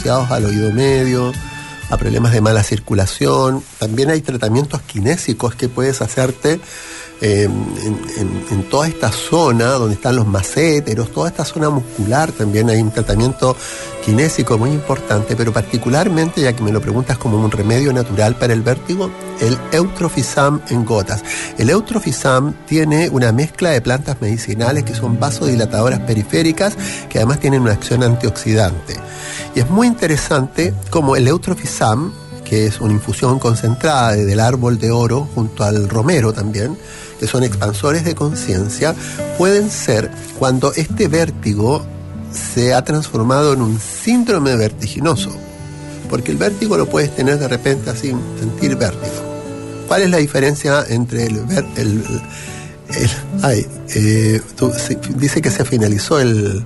asociados al oído medio, a problemas de mala circulación. También hay tratamientos kinésicos que puedes hacerte en toda esta zona donde están los maséteros, toda esta zona muscular. También hay un tratamiento kinésico muy importante, pero particularmente, ya que me lo preguntas como un remedio natural para el vértigo, el Eutrofisam en gotas. El Eutrofisam tiene una mezcla de plantas medicinales que son vasodilatadoras periféricas, que además tienen una acción antioxidante. Y es muy interesante como el Eutrofisam, que es una infusión concentrada del árbol de oro junto al romero también, que son expansores de conciencia, pueden ser cuando este vértigo se ha transformado en un síndrome vertiginoso. Porque el vértigo lo puedes tener de repente así, sentir vértigo. ¿Cuál es la diferencia entre dice que se finalizó el...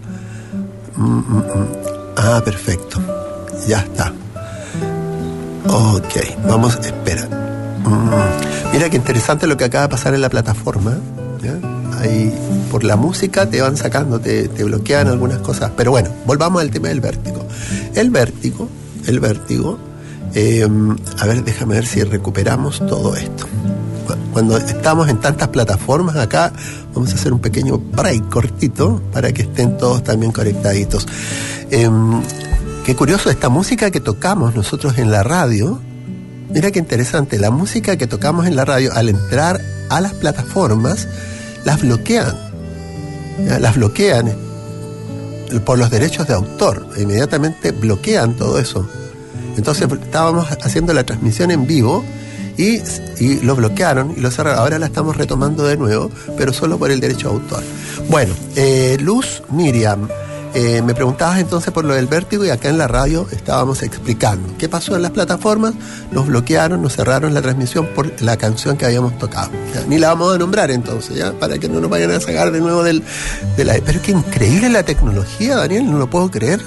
perfecto. Ya está. Ok, vamos, espera. Mira qué interesante lo que acaba de pasar en la plataforma, ¿ya? Ahí, por la música te van sacando, te bloquean algunas cosas. Pero bueno, volvamos al tema del vértigo. El vértigo, a ver, déjame ver si recuperamos todo esto. Cuando estamos en tantas plataformas acá, vamos a hacer un pequeño break cortito para que estén todos también conectaditos. Qué curioso, esta música que tocamos nosotros en la radio, mira qué interesante, la música que tocamos en la radio al entrar a las plataformas, las bloquean por los derechos de autor, inmediatamente bloquean todo eso. Entonces estábamos haciendo la transmisión en vivo y lo bloquearon y lo cerraron. Ahora la estamos retomando de nuevo, pero solo por el derecho de autor. Bueno, Luz Miriam, me preguntabas entonces por lo del vértigo, y acá en la radio estábamos explicando qué pasó en las plataformas. Nos bloquearon, nos cerraron la transmisión por la canción que habíamos tocado. ¿Ya? Ni la vamos a nombrar entonces, ¿ya? Para que no nos vayan a sacar de nuevo Pero qué increíble la tecnología, Daniel, no lo puedo creer.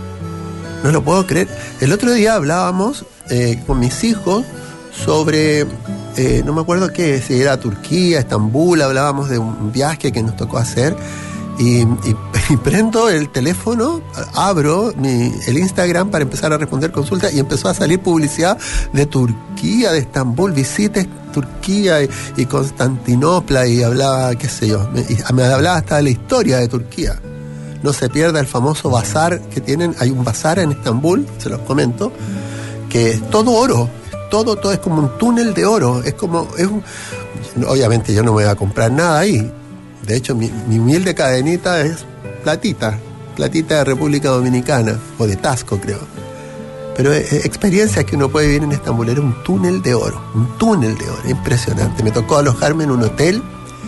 El otro día hablábamos con mis hijos sobre, no me acuerdo qué, si era Turquía, Estambul, hablábamos de un viaje que nos tocó hacer. Y prendo el teléfono, abro el Instagram para empezar a responder consultas, y empezó a salir publicidad de Turquía, de Estambul, visites Turquía y Constantinopla, y hablaba, qué sé yo, me hablaba hasta de la historia de Turquía. No se pierda el famoso bazar que tienen. Hay un bazar en Estambul, se los comento, que es todo oro, todo es como un túnel de oro. Obviamente yo no me voy a comprar nada ahí. De hecho, mi humilde cadenita es platita de República Dominicana, o de Tasco, creo. Pero experiencias que uno puede vivir en Estambul. Era un túnel de oro, impresionante. Me tocó alojarme en un hotel,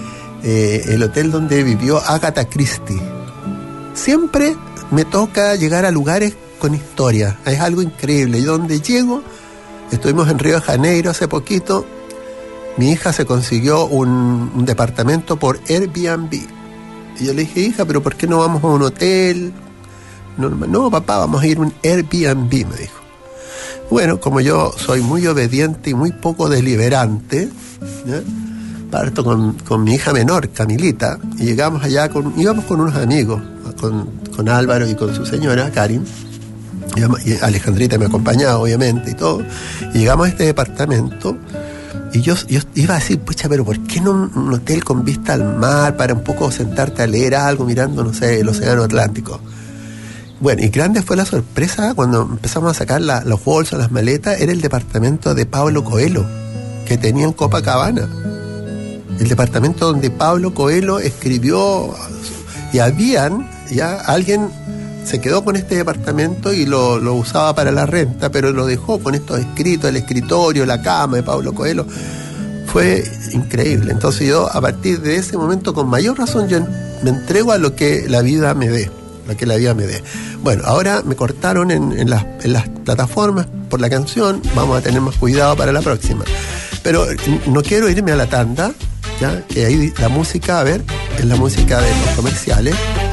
el hotel donde vivió Agatha Christie. Siempre me toca llegar a lugares con historia, es algo increíble. Y donde llego, estuvimos en Río de Janeiro hace poquito. Mi hija se consiguió un departamento por Airbnb. Y yo le dije, hija, ¿pero por qué no vamos a un hotel? No, papá, vamos a ir a un Airbnb, me dijo. Bueno, como yo soy muy obediente y muy poco deliberante, ¿ya? Parto con mi hija menor, Camilita, y llegamos allá, íbamos con unos amigos, con Álvaro y con su señora, Karin. Y Alejandrita me acompañaba, obviamente, y todo. Y llegamos a este departamento. Y yo iba a decir, pucha, pero ¿por qué no un hotel con vista al mar para un poco sentarte a leer algo mirando, no sé, el océano Atlántico? Bueno, y grande fue la sorpresa cuando empezamos a sacar los bolsos, las maletas. Era el departamento de Pablo Coelho, que tenía en Copacabana. El departamento donde Pablo Coelho escribió, y alguien se quedó con este departamento y lo usaba para la renta, pero lo dejó con estos escritos, el escritorio, la cama de Pablo Coelho. Fue increíble. Entonces yo, a partir de ese momento, con mayor razón, yo me entrego a lo que la vida me dé. Bueno, ahora me cortaron en las plataformas por la canción. Vamos a tener más cuidado para la próxima. Pero no quiero irme a la tanda, ¿ya? Que ahí la música, a ver, es la música de los comerciales.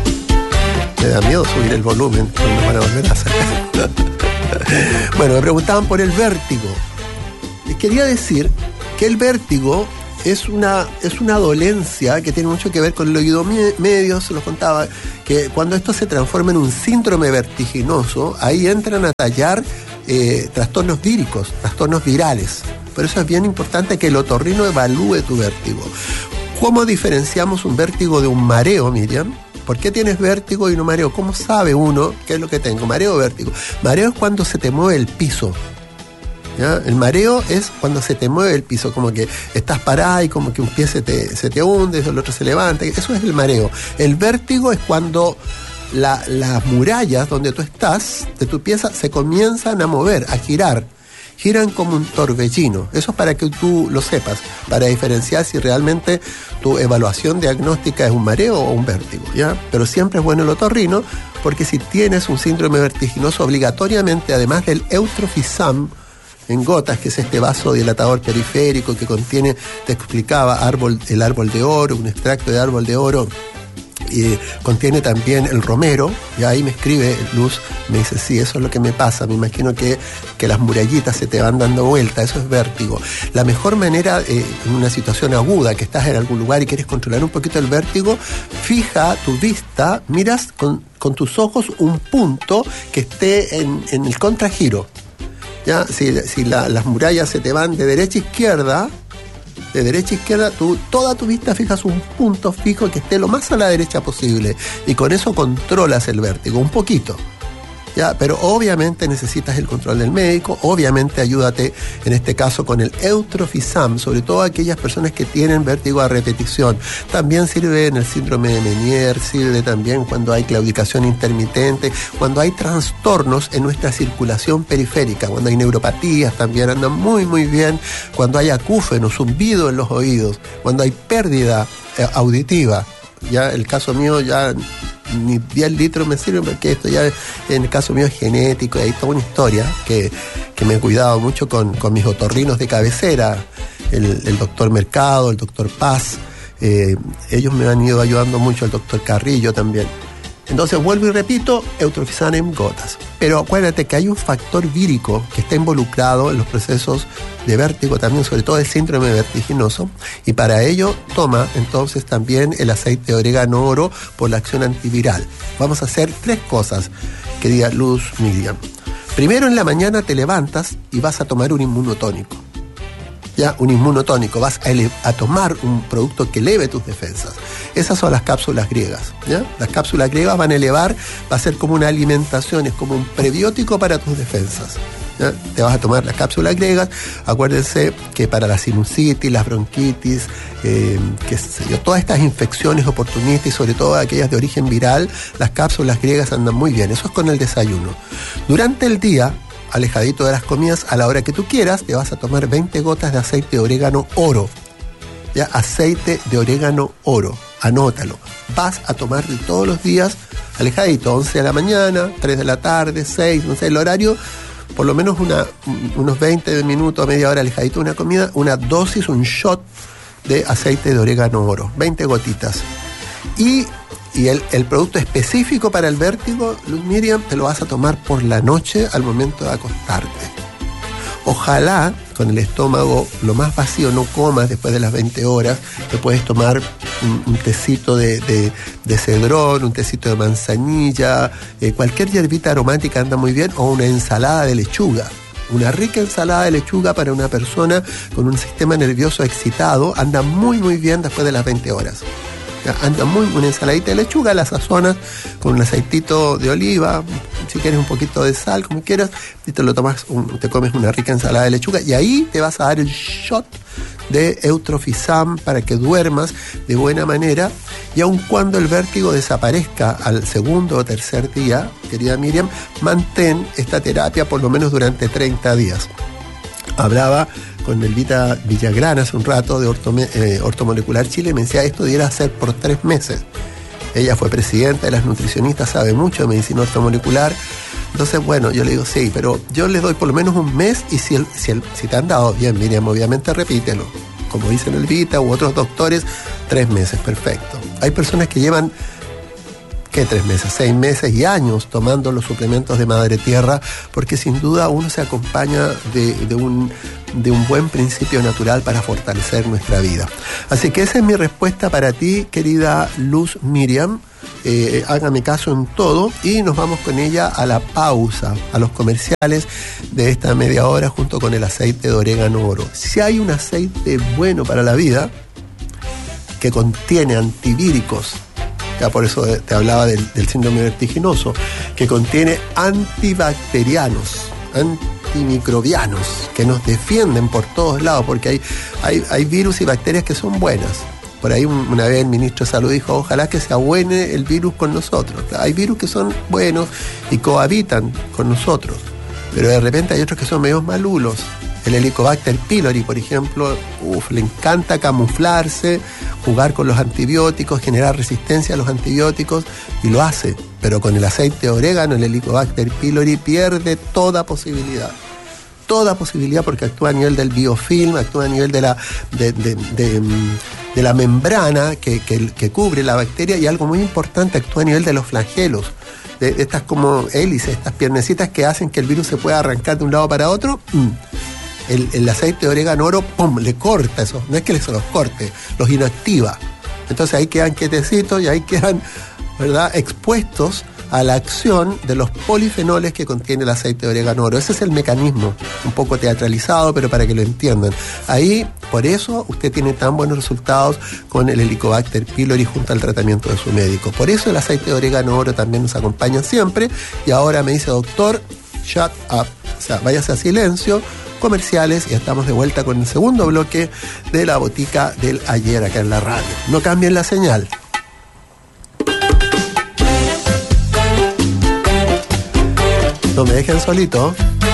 Me da miedo subir el volumen, no me van a volver a sacar. Bueno, me preguntaban por el vértigo. Les quería decir que el vértigo es una dolencia que tiene mucho que ver con el oído medio, se lo contaba, que cuando esto se transforma en un síndrome vertiginoso, ahí entran a tallar trastornos víricos, trastornos virales. Por eso es bien importante que el otorrino evalúe tu vértigo. ¿Cómo diferenciamos un vértigo de un mareo, Miriam? ¿Por qué tienes vértigo y no mareo? ¿Cómo sabe uno qué es lo que tengo? ¿Mareo o vértigo? Mareo es cuando se te mueve el piso. ¿Ya? El mareo es cuando se te mueve el piso, como que estás parada y como que un pie se te hunde, el otro se levanta. Eso es el mareo. El vértigo es cuando las murallas donde tú estás, de tu pieza, se comienzan a mover, a girar. Giran como un torbellino. Eso es para que tú lo sepas, para diferenciar si realmente tu evaluación diagnóstica es un mareo o un vértigo, ¿ya? Pero siempre es bueno el otorrino, porque si tienes un síndrome vertiginoso, obligatoriamente, además del Eutrofizam en gotas, que es este vasodilatador periférico que contiene, te explicaba, el árbol de oro, un extracto de árbol de oro, y contiene también el romero, y ahí me escribe Luz, me dice, sí, eso es lo que me pasa, me imagino que las murallitas se te van dando vuelta, eso es vértigo. La mejor manera, en una situación aguda, que estás en algún lugar y quieres controlar un poquito el vértigo, fija tu vista, miras con tus ojos un punto que esté en el contragiro. ¿Ya? Si las murallas se te van de derecha a izquierda, tú toda tu vista fijas un punto fijo que esté lo más a la derecha posible, y con eso controlas el vértigo un poquito. ¿Ya? Pero obviamente necesitas el control del médico, obviamente ayúdate en este caso con el Eutrofizam, sobre todo aquellas personas que tienen vértigo a repetición. También sirve en el síndrome de Meniere, sirve también cuando hay claudicación intermitente, cuando hay trastornos en nuestra circulación periférica, cuando hay neuropatías también andan muy muy bien, cuando hay acúfeno, zumbido en los oídos, cuando hay pérdida auditiva. Ya el caso mío ya ni 10 litros me sirven, porque esto ya en el caso mío es genético, y hay toda una historia que me he cuidado mucho con mis otorrinos de cabecera, el doctor Mercado, el doctor Paz, ellos me han ido ayudando mucho, el doctor Carrillo también. Entonces vuelvo y repito, Eutrofizam en gotas. Pero acuérdate que hay un factor vírico que está involucrado en los procesos de vértigo también, sobre todo el síndrome vertiginoso, y para ello toma entonces también el aceite de orégano oro por la acción antiviral. Vamos a hacer 3 cosas, querida Luz, Miriam. Primero, en la mañana te levantas y vas a tomar un inmunotónico. Ya, un inmunotónico, vas a tomar un producto que eleve tus defensas. Esas son las cápsulas griegas, ¿ya? Las cápsulas griegas van a elevar, va a ser como una alimentación, es como un prebiótico para tus defensas, ¿ya? Te vas a tomar las cápsulas griegas. Acuérdense que para la sinusitis, las bronquitis, todas estas infecciones oportunistas, y sobre todo aquellas de origen viral, las cápsulas griegas andan muy bien. Eso es con el desayuno. Durante el día, alejadito de las comidas, a la hora que tú quieras, te vas a tomar 20 gotas de aceite de orégano oro. ¿Ya? Aceite de orégano oro, anótalo. Vas a tomar de todos los días, alejadito, 11 de la mañana, 3 de la tarde, 6, no sé, el horario, por lo menos unos 20 minutos, media hora alejadito de una comida, una dosis, un shot de aceite de orégano oro, 20 gotitas. Y el producto específico para el vértigo, Luz Miriam, te lo vas a tomar por la noche al momento de acostarte. Ojalá con el estómago lo más vacío no comas después de las 20 horas. Te puedes tomar un tecito de cedrón, un tecito de manzanilla, cualquier hierbita aromática anda muy bien, o una ensalada de lechuga. Una rica ensalada de lechuga para una persona con un sistema nervioso excitado anda muy muy bien después de las 20 horas. Anda muy una ensaladita de lechuga, la sazonas con un aceitito de oliva, si quieres un poquito de sal, como quieras, y te comes una rica ensalada de lechuga, y ahí te vas a dar el shot de Eutrofizam para que duermas de buena manera, y aun cuando el vértigo desaparezca al segundo o tercer día, querida Miriam, mantén esta terapia por lo menos durante 30 días. Hablaba con Elvita Villagrán hace un rato de Ortomolecular Chile, me decía, esto debiera ser por 3 meses. Ella fue presidenta de las nutricionistas, sabe mucho de medicina ortomolecular. Entonces, bueno, yo le digo, sí, pero yo les doy por lo menos un mes, y si te han dado bien, Miriam, obviamente repítelo. Como dicen Elvita u otros doctores, 3 meses, perfecto. Hay personas que llevan ¿qué 3 meses? 6 meses y años tomando los suplementos de Madre Tierra, porque sin duda uno se acompaña de un buen principio natural para fortalecer nuestra vida. Así que esa es mi respuesta para ti, querida Luz Miriam. Hágame caso en todo y nos vamos con ella a la pausa, a los comerciales de esta media hora junto con el aceite de orégano oro. Si hay un aceite bueno para la vida que contiene antivíricos, ya por eso te hablaba del síndrome vertiginoso, que contiene antibacterianos, antimicrobianos, que nos defienden por todos lados, porque hay virus y bacterias que son buenas. Por ahí una vez el ministro de Salud dijo, ojalá que se abuene el virus con nosotros. Hay virus que son buenos y cohabitan con nosotros, pero de repente hay otros que son medios malulos. El Helicobacter pylori, por ejemplo, le encanta camuflarse, jugar con los antibióticos, generar resistencia a los antibióticos, y lo hace. Pero con el aceite de orégano, el Helicobacter pylori pierde toda posibilidad. Toda posibilidad, porque actúa a nivel del biofilm, actúa a nivel de la membrana que cubre la bacteria, y algo muy importante, actúa a nivel de los flagelos, de estas como hélices, estas piernecitas que hacen que el virus se pueda arrancar de un lado para otro. El aceite de orégano oro, ¡pum!, le corta eso, no es que se los corte, los inactiva. Entonces ahí quedan quietecitos y ahí quedan, ¿verdad?, expuestos a la acción de los polifenoles que contiene el aceite de orégano oro. Ese es el mecanismo, un poco teatralizado, pero para que lo entiendan. Ahí, por eso, usted tiene tan buenos resultados con el Helicobacter pylori junto al tratamiento de su médico. Por eso el aceite de orégano oro también nos acompaña siempre. Y ahora me dice, doctor, shut up. O sea, váyase a silencio, comerciales, y estamos de vuelta con el segundo bloque de la botica del ayer acá en la radio. No cambien la señal. No me dejen solito.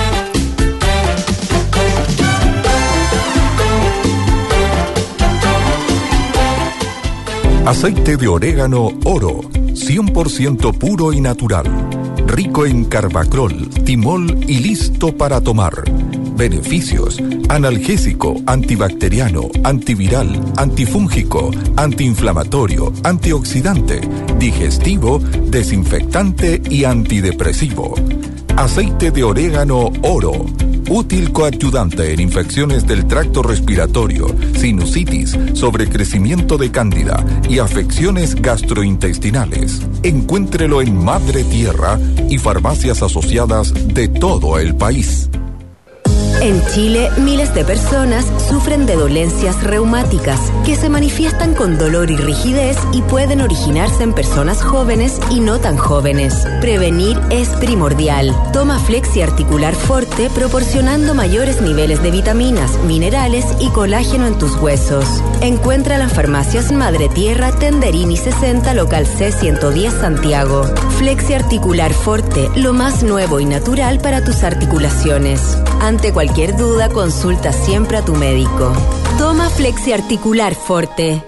Aceite de orégano oro, 100% puro y natural. Rico en carbacrol, timol y listo para tomar. Beneficios: analgésico, antibacteriano, antiviral, antifúngico, antiinflamatorio, antioxidante, digestivo, desinfectante y antidepresivo. Aceite de orégano oro, útil coadyuvante en infecciones del tracto respiratorio, sinusitis, sobrecrecimiento de cándida y afecciones gastrointestinales. Encuéntrelo en Madre Tierra y farmacias asociadas de todo el país. En Chile, miles de personas sufren de dolencias reumáticas que se manifiestan con dolor y rigidez y pueden originarse en personas jóvenes y no tan jóvenes. Prevenir es primordial. Toma Flexi Articular Forte, proporcionando mayores niveles de vitaminas, minerales y colágeno en tus huesos. Encuentra las farmacias Madre Tierra, Tenderini 60, local C110 Santiago. Flexi Articular Forte, lo más nuevo y natural para tus articulaciones. Ante cualquier duda, consulta siempre a tu médico. Toma Flexi Articular Forte.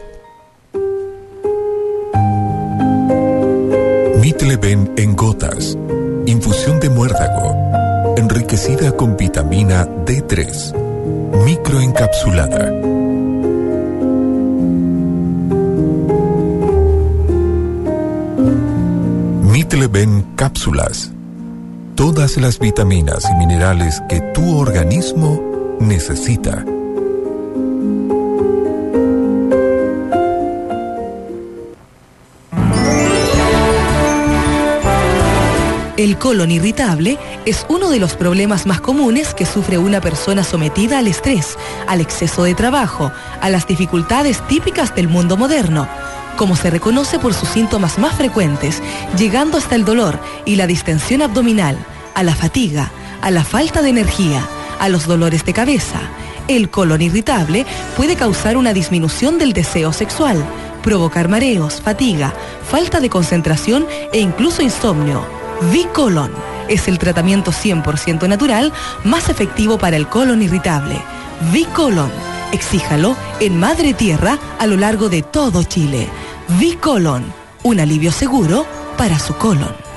Mitleven en gotas. Infusión de muérdago. Enriquecida con vitamina D3. Microencapsulada. Mitleven cápsulas. Todas las vitaminas y minerales que tu organismo necesita. El colon irritable es uno de los problemas más comunes que sufre una persona sometida al estrés, al exceso de trabajo, a las dificultades típicas del mundo moderno, como se reconoce por sus síntomas más frecuentes, llegando hasta el dolor y la distensión abdominal, a la fatiga, a la falta de energía, a los dolores de cabeza. El colon irritable puede causar una disminución del deseo sexual, provocar mareos, fatiga, falta de concentración e incluso insomnio. V-Colon es el tratamiento 100% natural más efectivo para el colon irritable. V-Colon, exíjalo en Madre Tierra a lo largo de todo Chile. V-Colon, un alivio seguro para su colon.